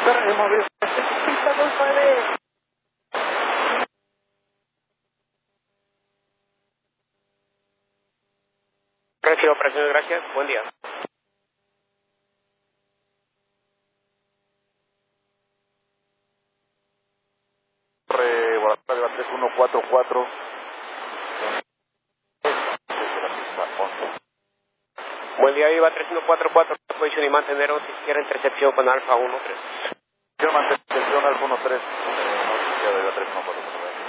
Recibo operaciones, gracias. Buen día. Guadalajara 3144. Buen día, Viva 3144. Posición y manteneros si quieren intercepción con Alfa 13. Quiero mantener Alfa 13. No, ya de 3144.